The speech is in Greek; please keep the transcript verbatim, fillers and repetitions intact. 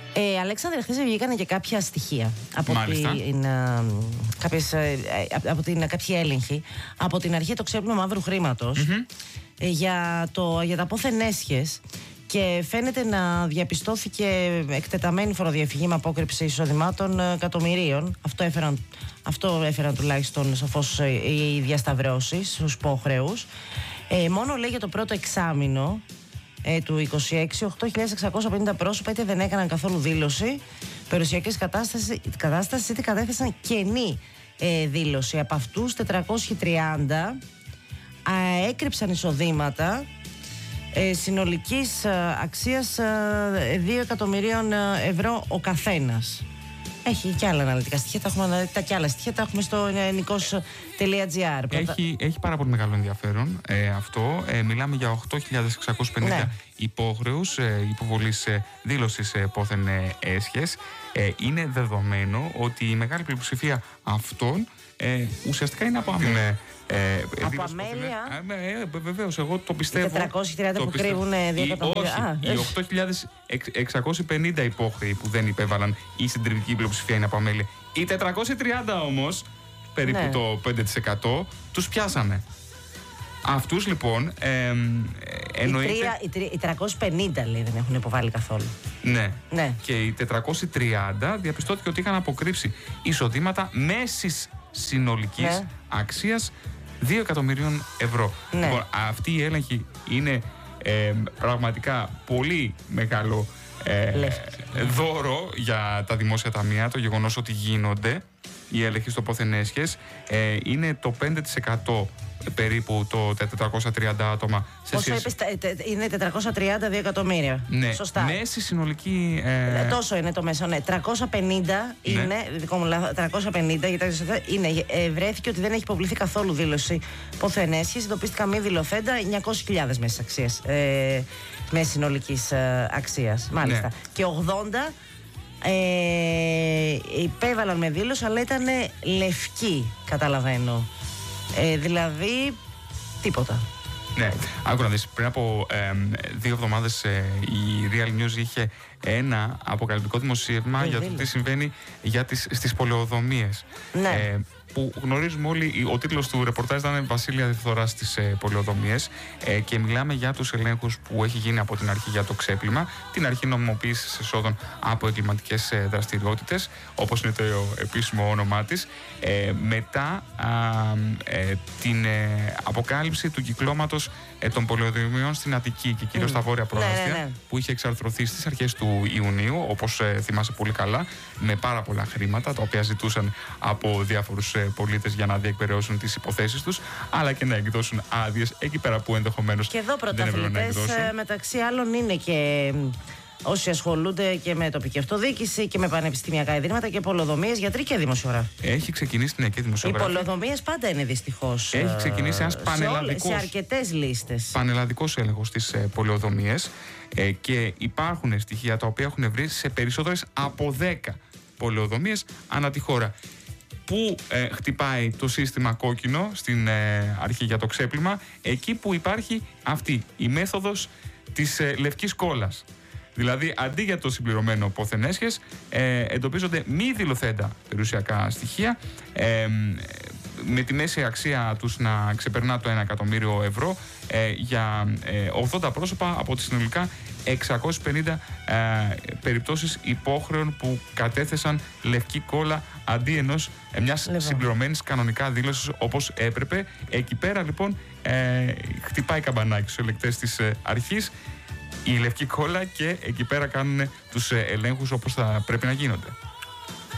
Ε, Αλέξανδρε, χθες βγήκανε και κάποια στοιχεία από την, ε, κάποιες, ε, από την, κάποιοι έλεγχοι από την αρχή το ξέπλυμα μαύρου χρήματος mm-hmm. ε, για, το, για τα πόθεν έσχες, και φαίνεται να διαπιστώθηκε εκτεταμένη φοροδιαφυγή με απόκρυψη εισοδημάτων εκατομμυρίων. Αυτό έφεραν, αυτό έφεραν τουλάχιστον σαφώς οι διασταυρώσεις στους υπόχρεους. Ε, μόνο λέει για το πρώτο εξάμηνο Ε, του είκοσι έξι, οκτώ χιλιάδες εξακόσια πενήντα πρόσωπα είτε δεν έκαναν καθόλου δήλωση περιουσιακής κατάστασης, κατάστασης είτε κατέθεσαν κενή ε, δήλωση. Από αυτούς τετρακόσιοι τριάντα ε, έκρυψαν εισοδήματα ε, συνολικής ε, αξίας ε, δύο εκατομμυρίων ευρώ ο καθένας. Έχει και άλλα αναλυτικά στοιχεία, τα, έχουμε, τα και άλλα στοιχεία τα έχουμε στο νικός τελεία τζι άρ. Έχει, έχει πάρα πολύ μεγάλο ενδιαφέρον ε, αυτό. Ε, μιλάμε για οκτώ χιλιάδες εξακόσιους πενήντα ναι. υπόχρεους ε, υποβολής ε, δήλωσης ε, πόθεν ε, έσχες. Ε, είναι δεδομένο ότι η μεγάλη πλειοψηφία αυτών ε, ουσιαστικά είναι από αμέλεια. Ε, από αμέλεια. Ε, ε, Βεβαίως, εγώ το πιστεύω. Οι τετρακόσιοι τριάντα που κρύβουν δύο εκατομμύρια. Όχι, οι οκτώ χιλιάδες εξακόσιοι πενήντα υπόχρεοι που δεν υπέβαλαν, η συντριπτική πλειοψηφία είναι από αμέλεια. Οι τετρακόσιοι τριάντα όμως, περίπου ναι. το πέντε τοις εκατό, τους πιάσαμε. Αυτούς λοιπόν ε, εννοείται... Οι, τρία, οι τριακόσιοι πενήντα λέει δεν έχουν υποβάλει καθόλου. Ναι. ναι. Και οι τετρακόσιοι τριάντα διαπιστώθηκε ότι είχαν αποκρύψει εισοδήματα μέσης συνολικής ναι. αξίας δύο εκατομμυρίων ευρώ. Ναι. Λοιπόν, αυτή η έλεγχη είναι ε, πραγματικά πολύ μεγάλο ε, δώρο για τα δημόσια ταμεία, το γεγονός ότι γίνονται οι έλεγχοι στο πόθεν έσχες. Ε, είναι το πέντε τοις εκατό περίπου το τετρακόσια τριάντα άτομα. Σε Πόσο είπες, είναι τετρακόσια τριάντα δύο εκατομμύρια. Ναι, σωστά. Μέση συνολική. Ε... Τόσο είναι το μέσο. Ναι. τριακόσια πενήντα ναι. είναι. Δικό μου λάθος. τριακόσια πενήντα, γιατί είναι, ε, βρέθηκε ότι δεν έχει υποβληθεί καθόλου δήλωση πόθεν έσχες. Εντοπίστηκαν μη δηλωθέντα εννιακόσιες χιλιάδες μέσης αξίας. Ε, μέση συνολικής ε, αξίας. Μάλιστα. Ναι. Και ογδόντα ε, υπέβαλαν με δήλωση, αλλά ήταν λευκοί, καταλαβαίνω. Ε, δηλαδή, τίποτα. Ναι, άκου να δεις, πριν από ε, δύο εβδομάδες ε, η Real News είχε ένα αποκαλυπτικό δημοσίευμα ε, για το τι συμβαίνει για τις, στις πολεοδομίες. Ναι. Ε, που γνωρίζουμε όλοι, ο τίτλος του ρεπορτάζ ήταν «Βασίλεια Διαφθορά στις ε, πολεοδομίες» ε, και μιλάμε για τους ελέγχους που έχει γίνει από την αρχή για το ξέπλυμα, την αρχή νομιμοποίησης εσόδων από εγκληματικές ε, δραστηριότητες, όπως είναι το επίσημο όνομά της, ε, μετά α, ε, την ε, αποκάλυψη του κυκλώματος ε, των πολεοδομιών στην Αττική και κυρίως mm. στα βόρεια προάστια, ναι, ναι, ναι. που είχε εξαρθρωθεί στις αρχές του Ιουνίου, όπως ε, θυμάσαι πολύ καλά, με πάρα πολλά χρήματα, τα οποία ζητούσαν από διάφορους πολίτες για να διεκπεραιώσουν τις υποθέσεις τους, αλλά και να εκδώσουν άδειες εκεί πέρα που ενδεχομένως και εδώ πρωταθλητές μεταξύ άλλων είναι και όσοι ασχολούνται και με τοπική αυτοδιοίκηση και με πανεπιστημιακά ιδρύματα και πολεοδομίες, γιατροί και δημοσιογράφοι. Έχει ξεκινήσει ναι, και δημοσιογράφοι. Οι πολεοδομίες πάντα είναι δυστυχώς. Έχει ξεκινήσει ένας πανελλαδικός, σε, σε αρκετές λίστες. Πανελλαδικός έλεγχος στις ε, πολεοδομίες ε, και υπάρχουν στοιχεία τα οποία έχουν βρει σε περισσότερες από δέκα πολεοδομίες ανά τη χώρα. Πού ε, χτυπάει το σύστημα κόκκινο στην ε, αρχή για το ξέπλυμα? Εκεί που υπάρχει αυτή η μέθοδος της ε, λευκής κόλλας. Δηλαδή, αντί για το συμπληρωμένο πόθεν έσχες, ε, εντοπίζονται μη δηλωθέντα περιουσιακά στοιχεία, ε, με τη μέση αξία τους να ξεπερνά το ένα εκατομμύριο ευρώ ε, για ε, ογδόντα πρόσωπα από τις συνολικά εξακόσιες πενήντα ε, περιπτώσεις υπόχρεων που κατέθεσαν λευκή κόλλα αντί ενός ε, μιας λοιπόν. συμπληρωμένης κανονικά δήλωσης όπως έπρεπε. Εκεί πέρα λοιπόν ε, χτυπάει καμπανάκι στους ελεκτές της ε, αρχής η λευκή κόλλα και εκεί πέρα κάνουν τους ε, ελέγχους όπως θα πρέπει να γίνονται.